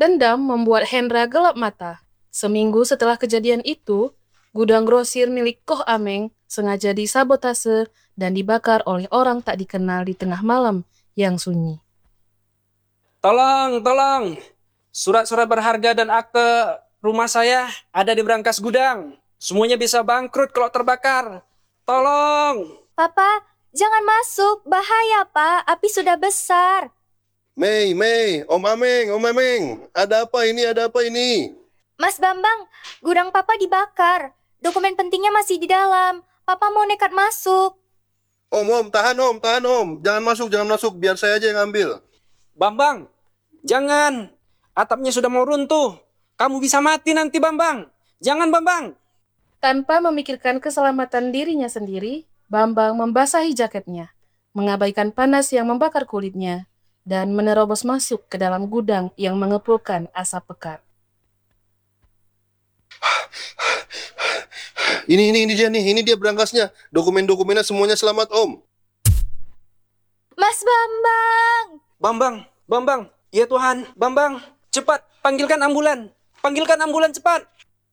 Dendam membuat Hendra gelap mata. Seminggu setelah kejadian itu, gudang grosir milik Koh Ameng sengaja disabotase dan dibakar oleh orang tak dikenal di tengah malam yang sunyi. Tolong. Surat-surat berharga dan akte rumah saya ada di berangkas gudang. Semuanya bisa bangkrut kalau terbakar. Tolong. Papa, jangan masuk. Bahaya, Pak. Api sudah besar. Mei, Om Ameng, ada apa ini? Mas Bambang, gudang Papa dibakar. Dokumen pentingnya masih di dalam. Papa mau nekat masuk. Om, tahan om, jangan masuk, biar saya aja yang ambil. Bambang, jangan. Atapnya sudah mau runtuh. Kamu bisa mati nanti, Bambang. Jangan, Bambang. Tanpa memikirkan keselamatan dirinya sendiri, Bambang membasahi jaketnya, mengabaikan panas yang membakar kulitnya, dan menerobos masuk ke dalam gudang yang mengepulkan asap pekat. Ini dia berangkasnya. Dokumennya semuanya selamat, Om. Mas Bambang! Bambang. Ya Tuhan, Bambang. Cepat, panggilkan ambulan cepat.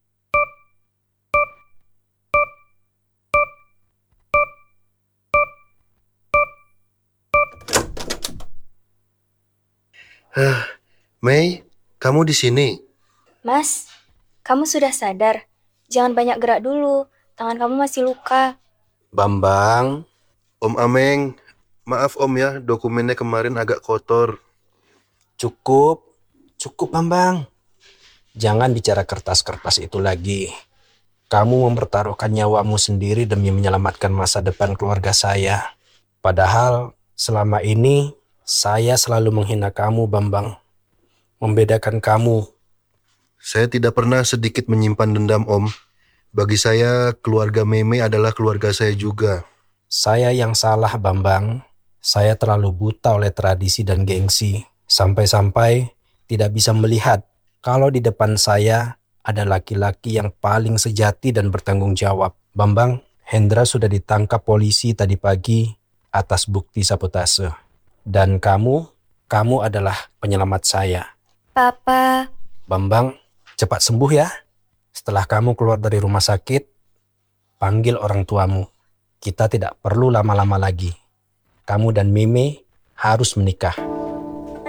Mei, kamu di sini? Mas, kamu sudah sadar? Jangan banyak gerak dulu. Tangan kamu masih luka. Bambang. Om Ameng, maaf Om ya, dokumennya kemarin agak kotor. Cukup Bambang. Jangan bicara kertas-kertas itu lagi. Kamu mempertaruhkan nyawamu sendiri demi menyelamatkan masa depan keluarga saya. Padahal selama ini saya selalu menghina kamu, Bambang. Membedakan kamu. Saya tidak pernah sedikit menyimpan dendam, Om. Bagi saya, keluarga Meme adalah keluarga saya juga. Saya yang salah, Bambang. Saya terlalu buta oleh tradisi dan gengsi. Sampai-sampai tidak bisa melihat kalau di depan saya ada laki-laki yang paling sejati dan bertanggung jawab. Bambang, Hendra sudah ditangkap polisi tadi pagi atas bukti sabotase. Dan kamu adalah penyelamat saya. Papa. Bambang, cepat sembuh ya. Setelah kamu keluar dari rumah sakit, panggil orang tuamu. Kita tidak perlu lama-lama lagi. Kamu dan Meme harus menikah.